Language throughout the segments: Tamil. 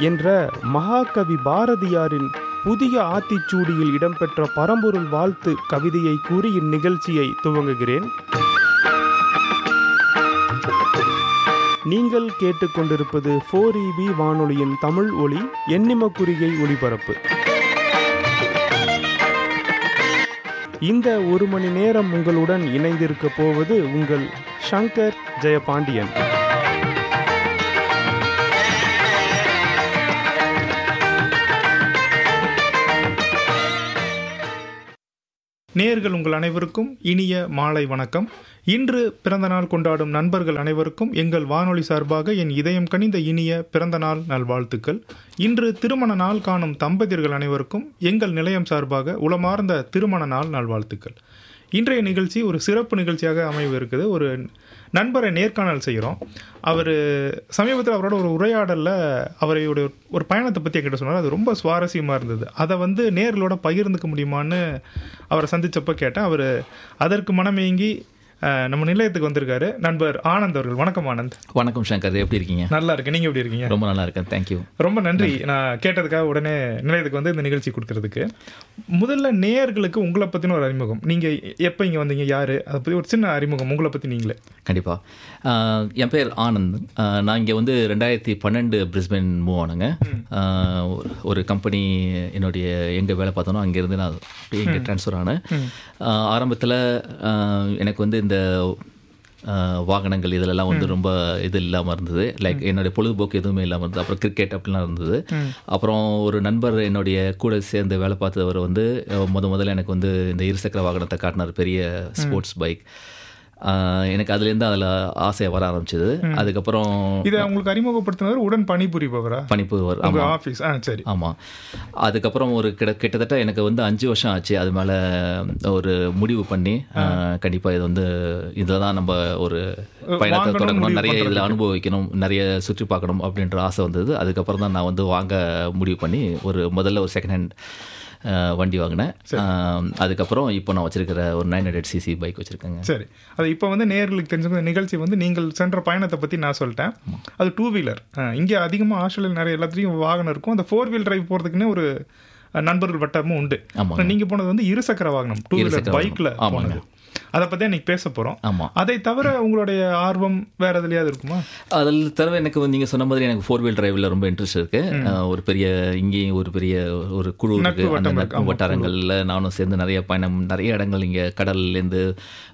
என்ற மகாகவி பாரதியாரின் புதிய ஆத்திச்சூடியில் இடம்பெற்ற பரம்பொருள் வாழ்த்து கவிதையை கூறி இந்நிகழ்ச்சியை துவங்குகிறேன். நீங்கள் கேட்டுக்கொண்டிருப்பது 4EB வானொலியின் தமிழ் ஒலி எண்ணிம குறிகை ஒலிபரப்பு. இந்த ஒரு மணி நேரம் உங்களுடன் இணைந்திருக்க போவது உங்கள் சங்கர் ஜெயபாண்டியன். நேயர்கள் உங்கள் அனைவருக்கும் இனிய மாலை வணக்கம். இன்று பிறந்தநாள் கொண்டாடும் நண்பர்கள் அனைவருக்கும் எங்கள் வானொலி சார்பாக என் இதயம் கனிந்த இனிய பிறந்தநாள் நல்வாழ்த்துக்கள். இன்று திருமண நாள் காணும் தம்பதியர்கள் அனைவருக்கும் எங்கள் நிலையம் சார்பாக உளமார்ந்த திருமண நாள் நல்வாழ்த்துக்கள். இன்றைய நிகழ்ச்சி ஒரு சிறப்பு நிகழ்ச்சியாக அமைவிருக்குது. ஒரு நண்பரை நேர்காணல் செய்கிறோம். அவர் சமீபத்தில் அவரோட ஒரு உரையாடலில் அவரையோட ஒரு பயணத்தை பற்றி என்கிட்ட சொன்னார். அது ரொம்ப சுவாரஸ்யமாக இருந்தது. அதை நேர்களோட பகிர்ந்துக்க முடியுமான்னு அவரை சந்தித்தப்போ கேட்டேன். அவர் அதற்கு மனமேங்கி நம்ம நிலையத்துக்கு வந்திருக்காரு. நண்பர் ஆனந்த் அவர்கள். வணக்கம் ஆனந்த். வணக்கம் சங்கர், எப்படி இருக்கீங்க? நல்லா இருக்கேன். நீங்கள் எப்படி இருக்கீங்க? ரொம்ப நல்லா இருக்கேன், தேங்க்யூ. ரொம்ப நன்றி நான் கேட்டதுக்காக உடனே நிலையத்துக்கு வந்து இந்த நிகழ்ச்சி கொடுக்கறதுக்கு. முதல்ல நேயர்களுக்கு உங்களை பற்றின ஒரு அறிமுகம். நீங்கள் எப்போ இங்கே வந்தீங்க, யார், அதை பற்றி ஒரு சின்ன அறிமுகம் உங்களை பற்றி நீங்களே. கண்டிப்பாக. என் பேர் ஆனந்த். நான் இங்கே 2012 பிரிஸ்பேன் மூவ் ஆனேங்க. ஒரு கம்பெனி என்னுடைய எங்கே வேலை பார்த்தோன்னா அங்கேருந்து நான் இங்கே ட்ரான்ஸ்ஃபர் ஆனேன். ஆரம்பத்தில் எனக்கு இந்த வாகனங்கள் இதிலெல்லாம் ரொம்ப இது இல்லாமல் இருந்தது. லைக் என்னுடைய பொழுதுபோக்கு எதுவுமே இல்லாமல் இருந்தது. அப்புறம் கிரிக்கெட் அப்படிலாம் இருந்தது. அப்புறம் ஒரு நண்பர் என்னுடைய கூட சேர்ந்து வேலை பார்த்தவர் முதல்ல எனக்கு இந்த இருசக்கர வாகனத்தை காட்டினார், பெரிய ஸ்போர்ட்ஸ் பைக். எனக்கு அதுலேருந்து அதில் ஆசையாக வர ஆரம்பிச்சது. அதுக்கப்புறம் இதை உங்களுக்கு அறிமுகப்படுத்தினவர் உடன் பணிபுரிபவரா? பணிபுரிவர். ஆஃபீஸ். சரி. ஆமாம். அதுக்கப்புறம் ஒரு கிட்டத்தட்ட எனக்கு 5 வருஷம் ஆச்சு. அது மேலே ஒரு முடிவு பண்ணி கண்டிப்பாக இதில் தான் நம்ம ஒரு பயணத்தை தொடங்கணும், நிறைய இதில் அனுபவிக்கணும், நிறைய சுற்றி பார்க்கணும் அப்படின்ற ஆசை வந்தது. அதுக்கப்புறம் தான் நான் வாங்க முடிவு பண்ணி முதல்ல ஒரு செகண்ட் ஹேண்ட் வண்டி வாங்கினேன். அதுக்கப்புறம் இப்போ நான் வச்சிருக்கிற ஒரு 900cc பைக் வச்சிருக்கேங்க. சரி, அது இப்போ நேயர்களுக்கு தெரிஞ்ச நிகழ்ச்சி நீங்கள் சென்ற பயணத்தை பற்றி நான் சொல்லிட்டேன். அது 2 வீலர். இங்கே அதிகமாக ஆஸ்திரேலியா நிறைய எல்லாத்துலேயும் வாகனம் இருக்கும். அந்த 4 வீல் டிரைவ் போகிறதுக்குன்னே ஒரு நண்பர்கள் வட்டமும் உண்டு. நீங்கள் போனது இருசக்கர வாகனம், 2 வீலர் பைக்கில். ஆமாங்க, அதை பற்றி இன்னைக்கு பேச போகிறோம். ஆமாம். அதை தவிர உங்களுடைய ஆர்வம் வேறு எதுலையாவது இருக்குமா? அதில் தவிர எனக்கு நீங்கள் சொன்ன மாதிரி எனக்கு 4 வீல் டிரைவில் ரொம்ப இன்ட்ரெஸ்ட் இருக்குது. ஒரு பெரிய இங்கேயும் ஒரு பெரிய ஒரு குழு இருக்குது. அந்த நட்பு வட்டாரங்களில் நானும் சேர்ந்து நிறைய பயணம், நிறைய இடங்கள் இங்கே கடல்லேருந்து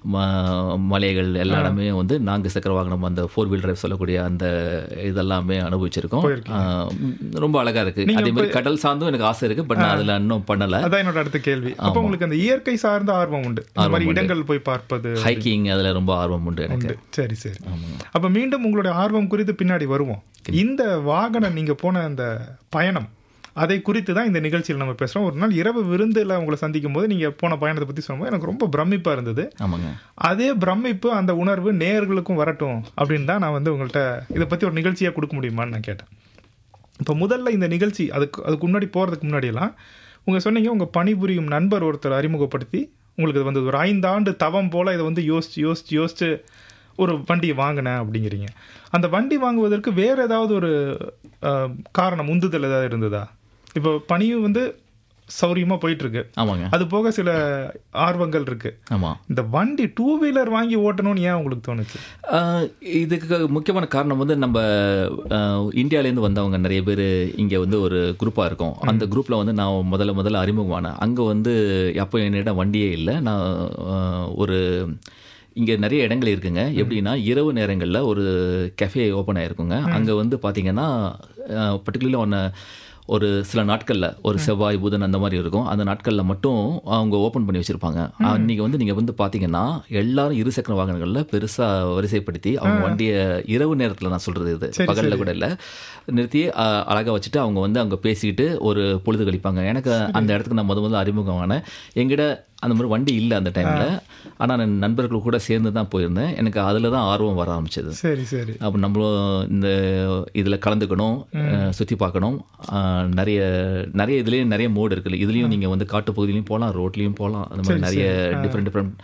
மலைகள் எல்லா இடமே 4 சக்கர வாகனம், அந்த 4 வீல் டிரைவ் சொல்லக்கூடிய அந்த இதெல்லாமே அனுபவிச்சிருக்கோம். ரொம்ப அழகாக இருக்குது. அதே மாதிரி கடல் சார்ந்தும் எனக்கு ஆசை இருக்குது. பட் நான் அதில் இன்னும் பண்ணலை. அதான் என்னோட அடுத்த கேள்வி. அப்போ உங்களுக்கு அந்த இயற்கை சார்ந்த ஆர்வம் உண்டு, அந்த மாதிரி இடங்கள் போய் பார்ப்பது, ஹைக்கிங், அதில் ரொம்ப ஆர்வம் உண்டு எனக்கு. சரி சரி. அப்போ மீண்டும் உங்களுடைய ஆர்வம் குறித்து பின்னாடி வருவோம். இந்த வாகனம் நீங்கள் போன அந்த பயணம், அதை குறித்து தான் இந்த நிகழ்ச்சியில் நம்ம பேசுகிறோம். ஒரு நாள் இரவு விருந்தில் உங்களை சந்திக்கும் போது நீங்கள் போன பயணத்தை பற்றி சொல்லும்போது எனக்கு ரொம்ப பிரமிப்பாக இருந்தது. ஆமாங்க. அதே பிரமிப்பு, அந்த உணர்வு நேயர்களுக்கும் வரட்டும் அப்படின்னு தான் நான் உங்கள்கிட்ட இதை பற்றி ஒரு நிகழ்ச்சியாக கொடுக்க முடியுமான்னு நான் கேட்டேன். இப்போ முதல்ல இந்த நிகழ்ச்சி அதுக்கு முன்னாடி போகிறதுக்கு முன்னாடியெல்லாம் சொன்னீங்க உங்கள் பணிபுரியும் நண்பர் ஒருத்தர் அறிமுகப்படுத்தி உங்களுக்கு ஒரு 5 ஆண்டு தவம் போல் இதை யோசிச்சு ஒரு வண்டி வாங்கினேன் அப்படிங்கிறீங்க. அந்த வண்டி வாங்குவதற்கு வேறு ஏதாவது ஒரு காரணம், உந்துதல் ஏதாவது இருந்ததா? இப்போ பணியும் சௌரியமாக போயிட்டுருக்கு. ஆமாங்க. அது போக சில ஆர்வங்கள் இருக்குது. ஆமாம். இந்த வண்டி 2 வீலர் வாங்கி ஓட்டணும்னு ஏன் உங்களுக்கு தோணுச்சு? இதுக்கு முக்கியமான காரணம் நம்ம இந்தியாவிலேருந்து வந்தவங்க நிறைய பேர் இங்கே ஒரு குரூப்பாக இருக்கும். அந்த குரூப்பில் நான் முதல்ல அறிமுகமானேன். அங்கே அப்போ என்னிடம் வண்டியே இல்லை. நான் இங்கே நிறைய இடங்கள் இருக்குங்க. எப்படின்னா இரவு நேரங்களில் ஒரு கெஃபே ஓப்பன் ஆகிருக்குங்க. அங்கே பார்த்தீங்கன்னா பர்டிகுலர்லி ஒரு சில நாட்களில் ஒரு செவ்வாய் புதன் அந்த மாதிரி இருக்கும். அந்த நாட்களில் மட்டும் அவங்க ஓப்பன் பண்ணி வச்சுருப்பாங்க. அன்றைக்கி நீங்கள் பார்த்தீங்கன்னா எல்லாரும் இருசக்கர வாகனங்களில் பெருசாக வரிசைப்படுத்தி அவங்க வண்டியை இரவு நேரத்தில், நான் சொல்கிறது இது பகலில் கூட இல்லை, நிறுத்தி அழகாக வச்சுட்டு அவங்க அங்கே பேசிக்கிட்டு ஒரு பொழுது கழிப்பாங்க. எனக்கு அந்த இடத்துக்கு நான் முதல்ல அறிமுகமான எங்கிட்ட அந்த மாதிரி வண்டி இல்லை அந்த டைமில். ஆனால் நான் நண்பர்கள் கூட சேர்ந்து தான் போயிருந்தேன். எனக்கு அதில் தான் ஆர்வம் வர ஆரம்பிச்சது. சரி சரி. அப்போ நம்மளும் இந்த இதில் கலந்துக்கணும், சுற்றி பார்க்கணும். நிறைய இதுலேயும் நிறைய மோடு இருக்குல்ல. இதுலேயும் நீங்கள் காட்டு பகுதியிலையும் போகலாம், ரோட்லேயும் போகலாம். அந்த மாதிரி நிறைய டிஃப்ரெண்ட்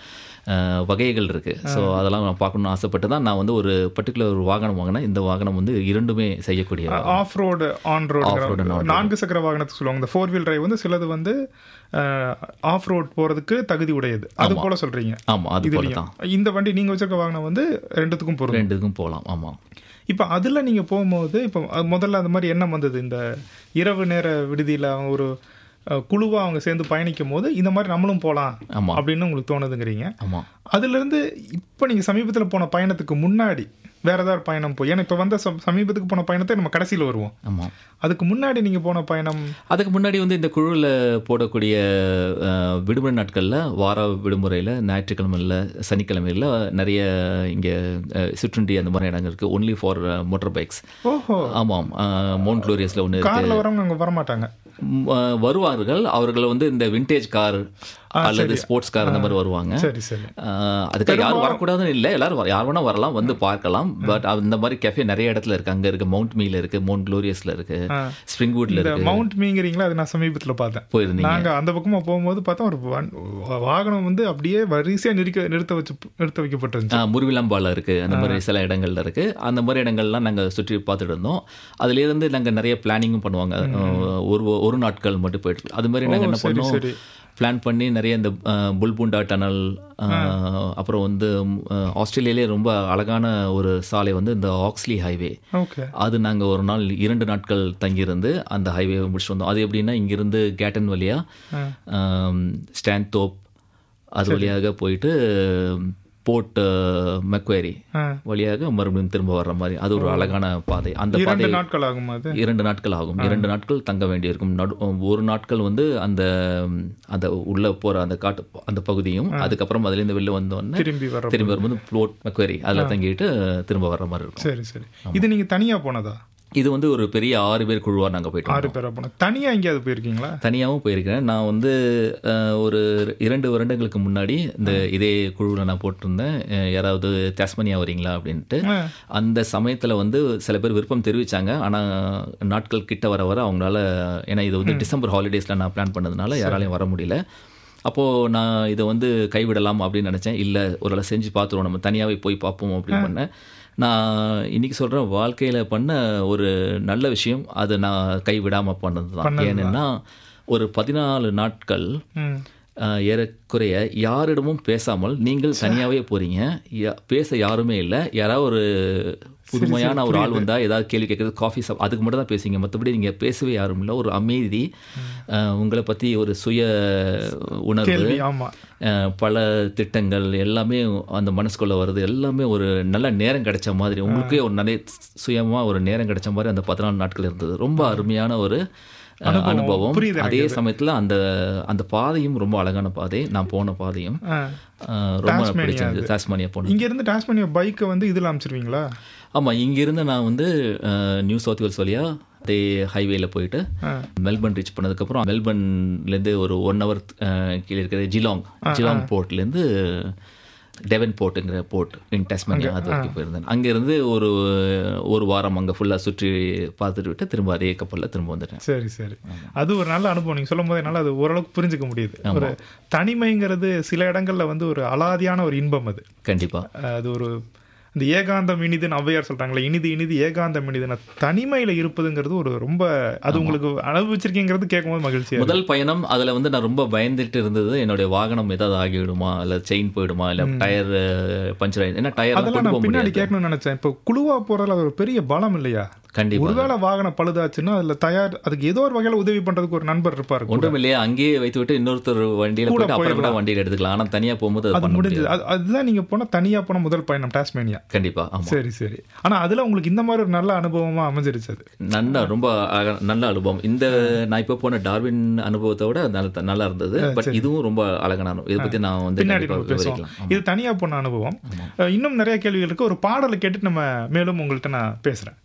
வகைகள் இருக்குது. ஸோ அதெல்லாம் நான் பார்க்கணும்னு ஆசைப்பட்டு தான் நான் வந்து ஒரு பர்டிகுலர் ஒரு வாகனம் வாங்கினேன். இந்த வாகனம் வந்து இரண்டுமே செய்யக்கூடிய ஆஃப் ரோடு ஆன் ரோடு 4 சக்கர வாகனத்துக்கு சொல்லுவாங்க. இந்த 4 வீல் டிரைவ் வந்து சிலது வந்து ஆஃப் ரோட் போகிறதுக்கு தகுதி உடையது, அது போல சொல்கிறீங்க. ஆமாம், அது போல தான். இந்த வண்டி நீங்கள் வச்சிருக்க வாகனம் வந்து ரெண்டுத்துக்கும் போகிறோம், ரெண்டுக்கும் போகலாம். ஆமாம். இப்போ அதில் நீங்கள் போகும்போது இப்போ முதல்ல அந்த மாதிரி எண்ணம் வந்தது, இந்த இரவு நேர விடுதியில் அவங்க ஒரு குழுவாக அவங்க சேர்ந்து பயணிக்கும் போது இந்த மாதிரி நம்மளும் போகலாம் அப்படின்னு உங்களுக்கு தோணுதுங்கிறீங்க. ஆமாம். அதுலேருந்து இப்போ நீங்கள் சமீபத்தில் போன பயணத்துக்கு முன்னாடி வேறு ஏதாவது பயணம் போய், ஏன்னா இப்போ வந்த சமீபத்துக்கு போன பயணத்தை நம்ம கடைசியில் வருவோம். ஆமாம். அதுக்கு முன்னாடி நீங்கள் போன பயணம்? அதுக்கு முன்னாடி வந்து இந்த குழுவில் போடக்கூடிய விடுமுறை நாட்களில், வார விடுமுறையில், ஞாயிற்றுக்கிழமையில், சனிக்கிழமையில் நிறைய இங்கே சிற்றுண்டி அந்த மாதிரி இடங்கள் இருக்குது. Only for motor bikes. ஓஹோ. ஆமாம். மவுண்ட் குளோரியஸில் ஒன்று காரில் வரவங்க அங்கே வரமாட்டாங்க. வருவார்கள். அவர்கள் வந்து இந்த விண்டேஜ் கார் அல்லது ஸ்போர்ட்ஸ் கார் அந்த மாதிரி வருவாங்க. அதுக்காக யாரும் வரக்கூடாதுன்னு இல்லை, எல்லாரும் யார் வேணா வரலாம், வந்து பார்க்கலாம். பட் இந்த மாதிரி கேஃபே நிறைய இடத்துல இருக்கு. அங்கே இருக்கு, மவுண்ட் மீல இருக்கு, மவுண்ட் குளோரியஸ்ல இருக்கு, ஸ்ப்ரிங்வுட்ல இருக்கு. மவுண்ட் மீங்கிறீங்களா? அது நான் சமீபத்தில் பார்த்தேன். போயிருந்தீங்க? நாங்கள் அந்த பக்கமாக போகும்போது பார்த்தா ஒரு வாகனம் வந்து அப்படியே வரிசையாக நிறுத்த வைக்கப்பட்டிருந்துச்சு. முருவிலம்பால இருக்கு, அந்த மாதிரி சில இடங்கள்ல இருக்கு. அந்த மாதிரி இடங்கள்லாம் நாங்கள் சுற்றி பார்த்துட்டு இருந்தோம். அதுலேருந்து நாங்கள் நிறைய பிளானிங்கும் பண்ணுவாங்க. ஒரு நாட்கள் மட்டும் போயிட்டு அது மாதிரி நாங்கள் என்ன பண்ணோம், பிளான் பண்ணி நிறைய இந்த புல்புண்டா டனல், அப்புறம் வந்து ஆஸ்திரேலியாலே ரொம்ப அழகான ஒரு சாலை வந்து இந்த ஆக்ஸ்லி ஹைவே, அது நாங்கள் ஒரு நாள் 2 நாட்கள் தங்கியிருந்து அந்த ஹைவே முடிச்சுட்டு வந்தோம். அது எப்படின்னா இங்கிருந்து கேட்டன் வழியா ஸ்டான்தோப் அது வழியாக போயிட்டு போர்ட் மெக்வேரி வழியாக மறுபடியும் திரும்ப வர்ற மாதிரி அது ஒரு அழகான பாதை. அந்த பாதை 2 நாட்கள் ஆகும். 2 நாட்கள் ஆகும். 2 நாட்கள் தங்க வேண்டியிருக்கும். ஒரு நாட்கள் வந்து அந்த உள்ள போற அந்த காட்டு அந்த பகுதியும், அதுக்கப்புறம் அதுலேருந்து வெளில வந்தோடனே திரும்பி வரும்போது போர்ட் மெக்வேரி அதில் தங்கிட்டு திரும்ப வர்ற மாதிரி இருக்கும். சரி சரி. இது நீங்கள் தனியாக போனதா? இது வந்து ஒரு பெரிய 6 பேர் குழுவாக நாங்கள் போயிட்டோம். 6 பேராக போனோம். தனியாக எங்கேயாவது போயிருக்கீங்களா? தனியாகவும் போயிருக்கிறேன். நான் வந்து ஒரு 2 வருடங்களுக்கு முன்னாடி இதே குழுவில் நான் போட்டிருந்தேன், யாராவது டாஸ்மேனியா வரீங்களா அப்படின்ட்டு. அந்த சமயத்தில் வந்து சில பேர் விருப்பம் தெரிவித்தாங்க. ஆனால் நாட்கள் கிட்ட வர அவங்களால, ஏன்னா இது வந்து டிசம்பர் ஹாலிடேஸில் நான் பிளான் பண்ணதுனால யாராலையும் வர முடியல. அப்போது நான் இதை வந்து கைவிடலாம் அப்படின்னு நினச்சேன். இல்லை, ஒரு செஞ்சு பார்த்துருவோம், நம்ம தனியாகவே போய் பார்ப்போம் அப்படின்னு பண்ணேன். நான் இன்றைக்கி சொல்கிறேன், வாழ்க்கையில் பண்ண ஒரு நல்ல விஷயம் அது நான் கைவிடாமல் பண்ணது தான். ஏன்னா ஒரு 14 நாட்கள் ஏறக்குறைய யாரிடமும் பேசாமல் நீங்கள் தனியாகவே போகிறீங்க. பேச யாருமே இல்லை. யாராவது ஒரு புதுமையான ஒரு ஆள் வந்தால் ஏதாவது கேள்வி கேட்குறது, காஃபி அதுக்கு மட்டும் தான் பேசுவீங்க. மற்றபடி நீங்கள் பேசவே யாரும் இல்லை. ஒரு அமைதி, உங்களை பற்றி ஒரு சுய உணர்வு, பல திட்டங்கள் எல்லாமே அந்த மனசுக்குள்ளே வருது. எல்லாமே ஒரு நல்ல நேரம் கிடைச்ச மாதிரி, உங்களுக்கே ஒரு நிறைய சுயமாக ஒரு நேரம் கிடைச்ச மாதிரி அந்த 14 நாட்கள் இருந்தது. ரொம்ப அருமையான ஒரு அனுபவம். அதே சமயத்தில் அந்த பாதையும் ரொம்ப அழகான பாதை. நான் போன பாதையும் ரொம்ப பிடிச்சிருந்தது. டாஸ்மேனியா போனோம். இங்கேருந்து டாஸ்மேனியா பைக்கை வந்து இதில் அமைச்சிருவீங்களா? ஆமாம், இங்கேருந்து நான் வந்து நியூ சவுத் வேல்ஸ் வழியாக அதே ஹைவேல போயிட்டு மெல்பர்ன் ரீச் பண்ணதுக்கப்புறம் மெல்பர்ன்லேருந்து ஒரு 1 hour கீழே இருக்கிற ஜிலாங் போர்ட்லேருந்து டெவன் போர்ட்டுங்கிற போர்ட் இன் டாஸ்மேனியா, அது வரைக்கும் போயிருந்தேன். அங்கேருந்து ஒரு வாரம் அங்கே ஃபுல்லாக சுற்றி பார்த்துட்டு விட்டு திரும்ப அதே கப்பலில் திரும்ப வந்துட்டேன். சரி சரி. அது ஒரு நல்ல அனுபவம். நீங்கள் சொல்லும் போது என்னால் அது ஓரளவுக்கு புரிஞ்சுக்க முடியுது. ஒரு தனிமைங்கிறது சில இடங்களில் வந்து ஒரு அலாதியான ஒரு இன்பம். அது கண்டிப்பாக அது ஒரு இந்த ஏகாந்தம் இனிதுன்னு ஔவையார் சொல்கிறாங்களே, இனிது ஏகாந்தம் இனிதுன்னு. தனிமையில் இருப்பதுங்கிறது ஒரு ரொம்ப, அது உங்களுக்கு அனுபவிச்சிருக்கீங்கிறது கேட்கும்போது மகிழ்ச்சி. முதல் பயணம் அதில் வந்து நான் ரொம்ப பயந்துட்டு இருந்தது, என்னுடைய வாகனம் ஏதாவது ஆகிவிடுமா, இல்லை செயின் போயிடுமா, இல்லை டயர் பஞ்சர் ஆகிடும். ஏன்னா டயர் அதெல்லாம் நான் பின்னாடி கேட்கணும்னு நினச்சேன். இப்போ குழுவாக போகிறதுல அது ஒரு பெரிய பலம் இல்லையா? கண்டிப்பாக. ஒருவேளை வாகனம் பழுதாச்சுன்னா அதில் அதுக்கு ஏதோ ஒரு வகையில் உதவி பண்ணுறதுக்கு ஒரு நண்பர் இருப்பார். ஒன்றும் இல்லையா, அங்கேயே வைத்து விட்டு இன்னொருத்தர் வண்டியில் போயிட்டு அப்புறம் கூட வண்டியில் எடுத்துக்கலாம். ஆனால் தனியாக போகும்போது அது முடிஞ்சது. அதுதான் நீங்கள் போனால் தனியாக போன முதல் பயணம் டாஸ்மேனியா. கண்டிப்பாக. சரி சரி. ஆனால் அதில் உங்களுக்கு இந்த மாதிரி ஒரு நல்ல அனுபவமாக அமைஞ்சிருச்சு. அது ரொம்ப நல்ல அனுபவம். இந்த நான் இப்போ போன டார்வின் அனுபவத்தை விட நல்லா இருந்தது. பட் இதுவும் ரொம்ப அழகான அனுபவம். இதை பற்றி நான் வந்து பின்னாடி பேசுவோம். இது தனியாக போன அனுபவம். இன்னும் நிறைய கேள்விகள் இருக்கு. ஒரு பாடலை கேட்டுட்டு நம்ம மேலும் உங்கள்கிட்ட நான் பேசுகிறேன்.